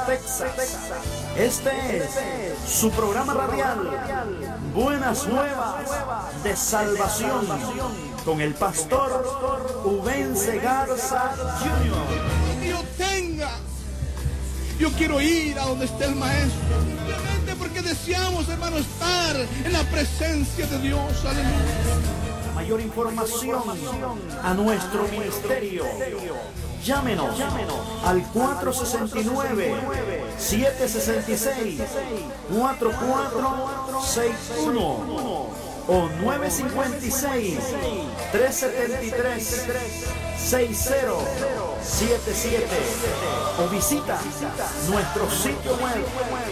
Texas. Este es su programa radial, Buenas Nuevas de Salvación, con el pastor Ubense Garza Jr. Yo quiero ir a donde esté el Maestro, simplemente porque deseamos, hermano, estar en la presencia de Dios. Aleluya. Mayor información a nuestro ministerio. Llámenos al 469-766-4461 o 953-373-6077 o visita nuestro sitio web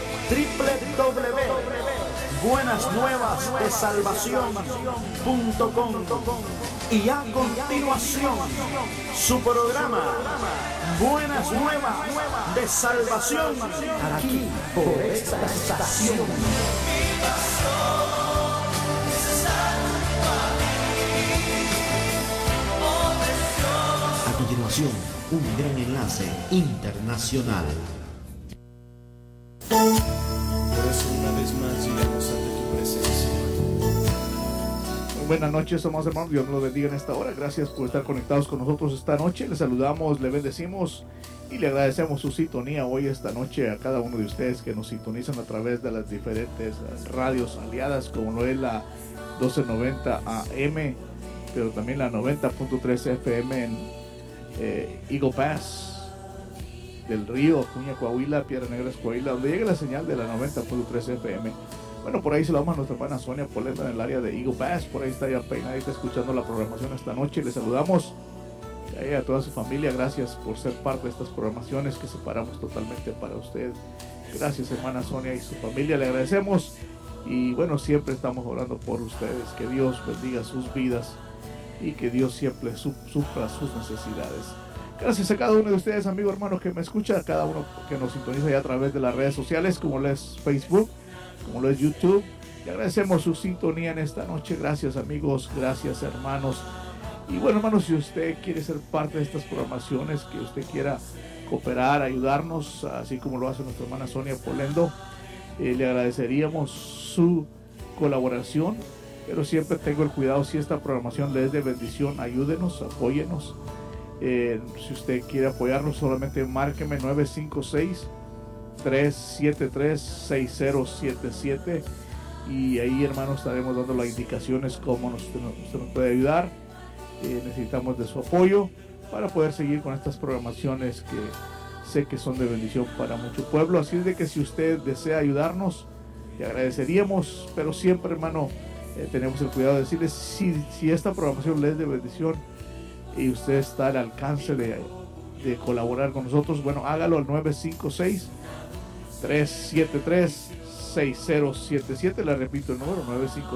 www.buenasnuevasdesalvacion.com. Y a continuación, su programa Buenas Nuevas de Salvación, aquí por esta estación. A continuación, un gran enlace internacional. Por eso una vez más iremos ante tu presencia. Buenas noches, amados hermanos. Dios nos bendiga en esta hora. Gracias por estar conectados con nosotros esta noche. Les saludamos, le bendecimos y le agradecemos su sintonía hoy, esta noche, a cada uno de ustedes que nos sintonizan a través de las diferentes radios aliadas, como lo es la 1290 AM, pero también la 90.3 FM en Eagle Pass del Río, Acuña, Coahuila, Piedras Negras, Coahuila, donde llega la señal de la 90.3 FM. Bueno, por ahí se lo vamos a nuestra hermana Sonia Polenta en el área de Eagle Pass. Por ahí está ya peinadita escuchando la programación esta noche. Le saludamos a ella, a toda su familia. Gracias por ser parte de estas programaciones que separamos totalmente para usted. Gracias, hermana Sonia y su familia. Le agradecemos. Y bueno, siempre estamos orando por ustedes. Que Dios bendiga sus vidas y que Dios siempre supla sus necesidades. Gracias a cada uno de ustedes, amigo hermano que me escucha, a cada uno que nos sintoniza ya a través de las redes sociales, como lo es Facebook, como lo es YouTube. Le agradecemos su sintonía en esta noche. Gracias, amigos, gracias, hermanos. Y bueno, hermanos, si usted quiere ser parte de estas programaciones, que usted quiera cooperar, ayudarnos, así como lo hace nuestra hermana Sonia Polendo, le agradeceríamos su colaboración. Pero siempre tengo el cuidado, si esta programación le es de bendición, ayúdenos, apóyenos. Si usted quiere apoyarnos, solamente márqueme 956-373-6077 y ahí, hermanos, estaremos dando las indicaciones cómo usted nos puede ayudar. Necesitamos de su apoyo para poder seguir con estas programaciones que sé que son de bendición para mucho pueblo. Así es de que si usted desea ayudarnos, le agradeceríamos, pero siempre, hermano, tenemos el cuidado de decirles, si esta programación le es de bendición y usted está al alcance de colaborar con nosotros, bueno, hágalo al 956-373-6077. Le repito el número,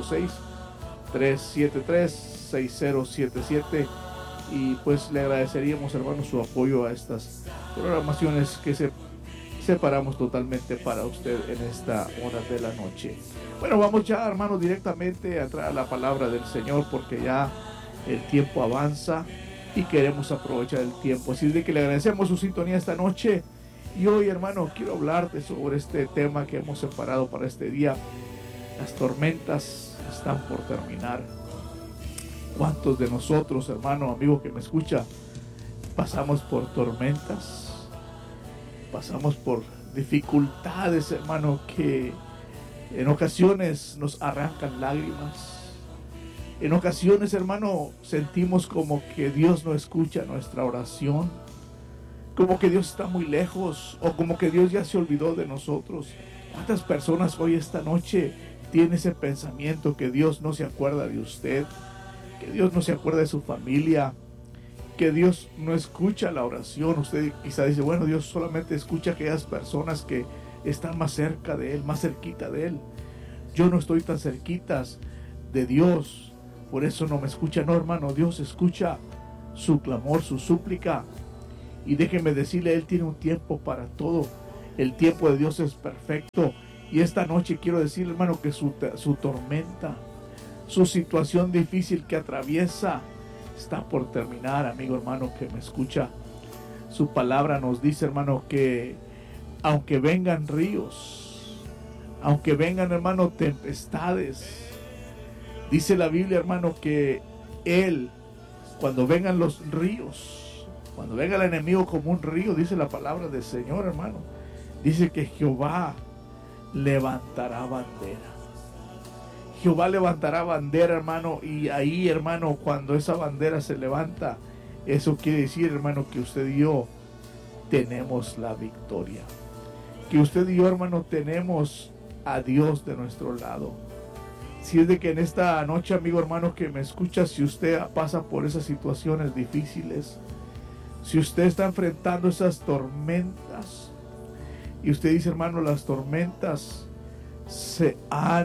956-373-6077. Y pues le agradeceríamos, hermano, su apoyo a estas programaciones que separamos totalmente para usted en esta hora de la noche. Bueno, vamos ya, hermanos, directamente a entrar a la palabra del Señor, porque ya el tiempo avanza y queremos aprovechar el tiempo. Así de que le agradecemos su sintonía esta noche. Y hoy, hermano, quiero hablarte sobre este tema que hemos separado para este día. Las tormentas están por terminar. ¿Cuántos de nosotros, hermano, amigo que me escucha, pasamos por tormentas? Pasamos por dificultades, hermano, que en ocasiones nos arrancan lágrimas. En ocasiones, hermano, sentimos como que Dios no escucha nuestra oración, como que Dios está muy lejos, o como que Dios ya se olvidó de nosotros. ¿Cuántas personas hoy, esta noche, tienen ese pensamiento que Dios no se acuerda de usted, que Dios no se acuerda de su familia, que Dios no escucha la oración? Usted quizá dice, bueno, Dios solamente escucha a aquellas personas que están más cerca de Él, más cerquita de Él. Yo no estoy tan cerquitas de Dios, por eso no me escucha. No, hermano, Dios escucha su clamor, su súplica. Y déjeme decirle, Él tiene un tiempo para todo. El tiempo de Dios es perfecto. Y esta noche quiero decirle, hermano, que su tormenta, su situación difícil que atraviesa, está por terminar, amigo hermano que me escucha. Su palabra nos dice, hermano, que aunque vengan ríos, aunque vengan, hermano, tempestades. Dice la Biblia, hermano, que Él, cuando vengan los ríos, cuando venga el enemigo como un río, dice la palabra del Señor, hermano, dice que Jehová levantará bandera. Jehová levantará bandera, hermano, y ahí, hermano, cuando esa bandera se levanta, eso quiere decir, hermano, que usted y yo tenemos la victoria. Que usted y yo, hermano, tenemos a Dios de nuestro lado. Si es de que en esta noche, amigo, hermano, que me escucha, si usted pasa por esas situaciones difíciles, si usted está enfrentando esas tormentas, y usted dice, hermano, las tormentas se han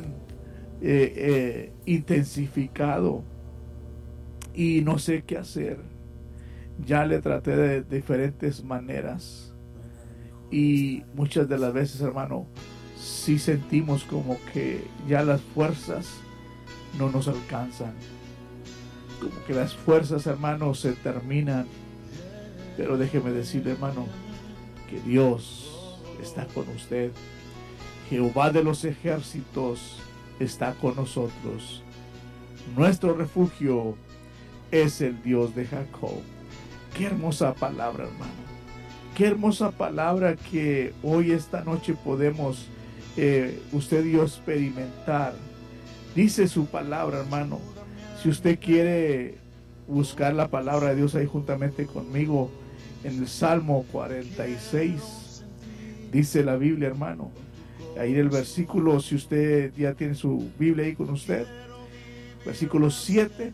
intensificado y no sé qué hacer. Ya le traté de diferentes maneras y muchas de las veces, hermano, sí sentimos como que ya las fuerzas no nos alcanzan, como que las fuerzas, hermano, se terminan. Pero déjeme decirle, hermano, que Dios está con usted. Jehová de los ejércitos está con nosotros. Nuestro refugio es el Dios de Jacob. Qué hermosa palabra, hermano. Qué hermosa palabra que hoy, esta noche, podemos usted y yo experimentar. Dice su palabra, hermano. Si usted quiere buscar la palabra de Dios ahí juntamente conmigo, en el Salmo 46, dice la Biblia, hermano. Ahí en el versículo, si usted ya tiene su Biblia ahí con usted, versículo 7.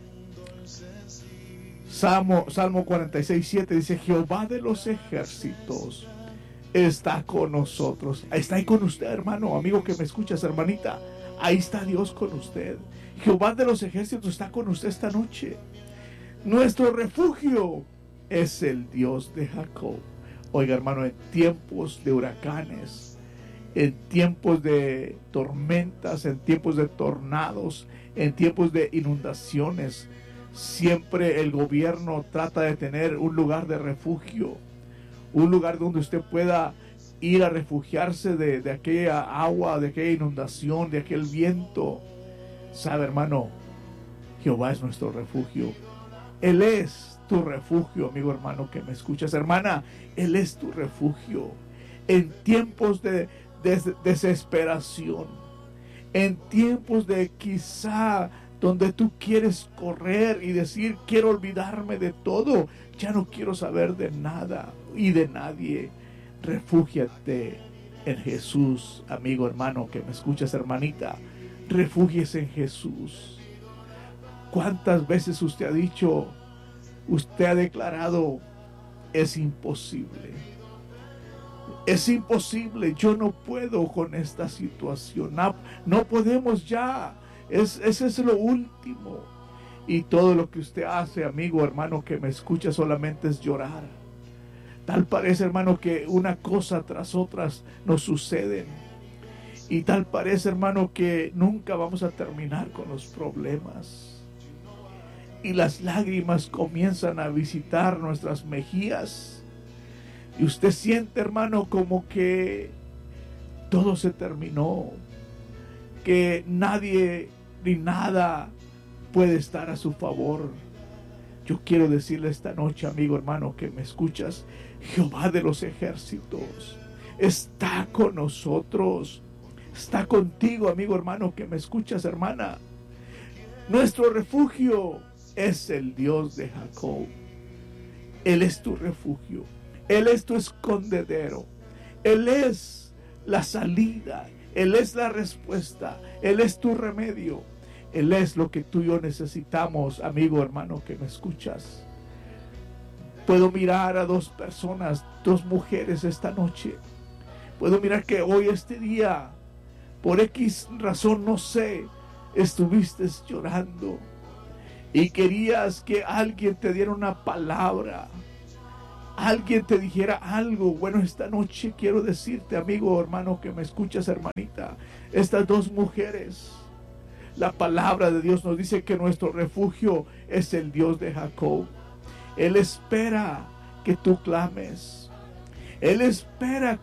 Salmo 46, 7 dice: Jehová de los ejércitos está con nosotros. Está ahí con usted, hermano, amigo que me escuchas, hermanita. Ahí está Dios con usted. Jehová de los ejércitos está con usted esta noche. Nuestro refugio es el Dios de Jacob. Oiga, hermano, en tiempos de huracanes, en tiempos de tormentas, en tiempos de tornados, en tiempos de inundaciones, siempre el gobierno trata de tener un lugar de refugio, un lugar donde usted pueda ir a refugiarse de aquella agua, de aquella inundación, de aquel viento. Sabe, hermano, Jehová es nuestro refugio. Él es tu refugio, amigo, hermano, que me escuchas, hermana. Él es tu refugio en tiempos de desesperación, en tiempos de quizá donde tú quieres correr y decir: quiero olvidarme de todo, ya no quiero saber de nada y de nadie. Refúgiate en Jesús, amigo, hermano, que me escuchas, hermanita. Refúgiese en Jesús. ¿Cuántas veces usted ha dicho, usted ha declarado: es imposible? Es imposible, yo no puedo con esta situación. No podemos ya. Ese es lo último. Y todo lo que usted hace, amigo, hermano, que me escucha, solamente es llorar. Tal parece, hermano, que una cosa tras otras nos suceden. Y tal parece, hermano, que nunca vamos a terminar con los problemas. Y las lágrimas comienzan a visitar nuestras mejillas. Y usted siente, hermano, como que todo se terminó. Que nadie ni nada puede estar a su favor. Yo quiero decirle esta noche, amigo, hermano, que me escuchas: Jehová de los ejércitos está con nosotros. Está contigo, amigo, hermano, que me escuchas, hermana. Nuestro refugio es el Dios de Jacob. Él es tu refugio. Él es tu escondedero. Él es la salida. Él es la respuesta. Él es tu remedio. Él es lo que tú y yo necesitamos, amigo, hermano, que me escuchas. Puedo mirar a dos personas, dos mujeres esta noche. Puedo mirar que hoy, este día, por X razón, no sé, estuviste llorando y querías que alguien te diera una palabra, alguien te dijera algo. Bueno, esta noche quiero decirte, amigo, hermano, que me escuchas, hermanita, estas dos mujeres, la palabra de Dios nos dice que nuestro refugio es el Dios de Jacob. Él espera que tú clames. Él espera que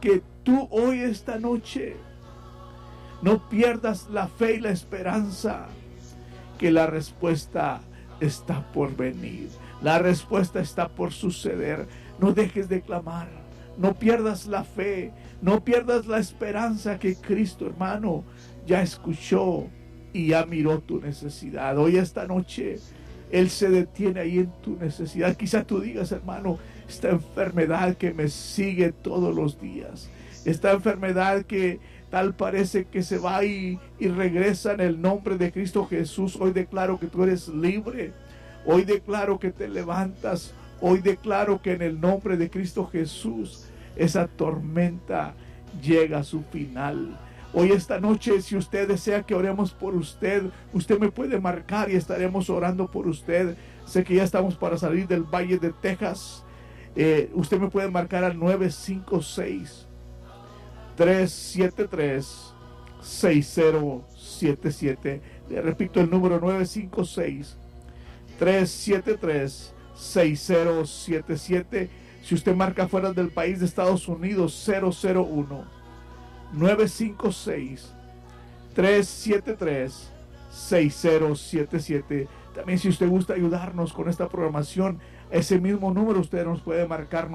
tú hoy, esta noche, no pierdas la fe y la esperanza, que la respuesta está por venir. La respuesta está por suceder. No dejes de clamar. No pierdas la fe. No pierdas la esperanza que Cristo, hermano, ya escuchó y ya miró tu necesidad. Hoy, esta noche, Él se detiene ahí en tu necesidad. Quizá tú digas, hermano, esta enfermedad que me sigue todos los días, esta enfermedad que tal parece que se va y regresa, en el nombre de Cristo Jesús, hoy declaro que tú eres libre. Hoy declaro que te levantas. Hoy declaro que en el nombre de Cristo Jesús esa tormenta llega a su final. Hoy, esta noche, si usted desea que oremos por usted, usted me puede marcar y estaremos orando por usted. Sé que ya estamos para salir del Valle de Texas. Usted me puede marcar al 956-373-6077. Le repito el número: 956-373-6077. Si usted marca fuera del país de Estados Unidos, 001-956-373-6077. También, si usted gusta ayudarnos con esta programación, ese mismo número usted nos puede marcar: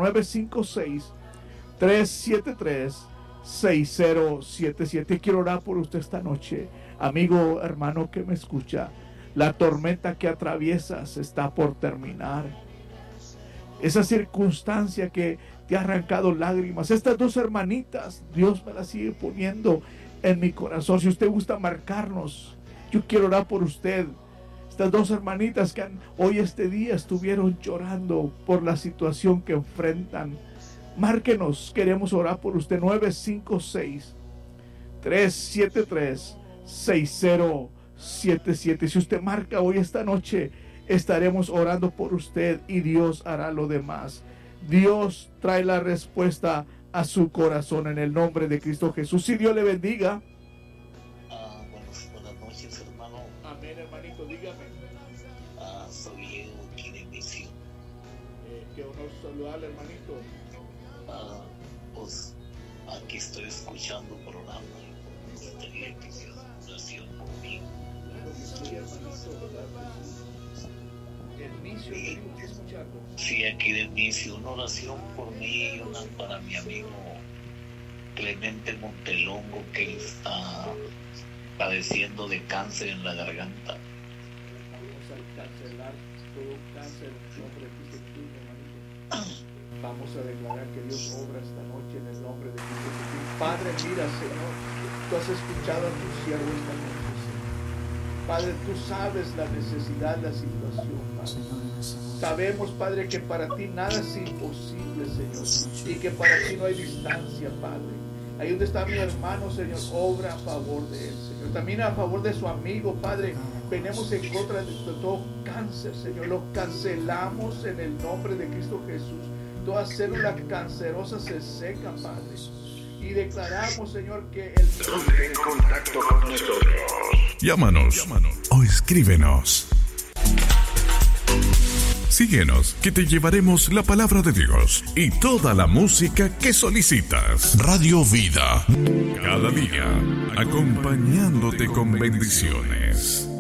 956-373-6077. Quiero orar por usted esta noche, amigo, hermano que me escucha. La tormenta que atraviesas está por terminar. Esa circunstancia que te ha arrancado lágrimas, estas dos hermanitas, Dios me las sigue poniendo en mi corazón. Si usted gusta marcarnos, yo quiero orar por usted. Estas dos hermanitas que hoy, este día, estuvieron llorando por la situación que enfrentan. Márquenos, queremos orar por usted. 956-373-6077. Si usted marca hoy, esta noche, estaremos orando por usted y Dios hará lo demás. Dios trae la respuesta a su corazón en el nombre de Cristo Jesús. Si Dios le bendiga. Buenas noches, hermano. Amén, hermanito, dígame. Soy Diego, aquí de Misión. Qué honor saludarle, hermanito. Pues aquí estoy escuchando el programa y me gustaría que hiciera oración conmigo. Sí, aquí de inicio, una oración por mí y una para mi amigo Clemente Montelongo, que él está padeciendo de cáncer en la garganta. Vamos a cancelar todo cáncer en el nombre de Cristo Jesús, hermanito. Vamos a declarar que Dios obra esta noche en el nombre de Cristo Jesús. Padre, mira, Señor, tú has escuchado a tu siervo esta noche, Señor. Padre, tú sabes la necesidad, la situación, Padre. Sabemos, Padre, que para ti nada es imposible, Señor, y que para ti no hay distancia, Padre. Ahí donde está mi hermano, Señor, obra a favor de él, Señor. También a favor de su amigo, Padre. Venimos en contra de todo cáncer, Señor. Lo cancelamos en el nombre de Cristo Jesús. Toda célula cancerosa se seca, Padre. Y declaramos, Señor, que el... Ponte en contacto con nosotros. Llámanos o escríbenos. Síguenos, que te llevaremos la palabra de Dios y toda la música que solicitas. Radio Vida. Cada día, acompañándote con bendiciones.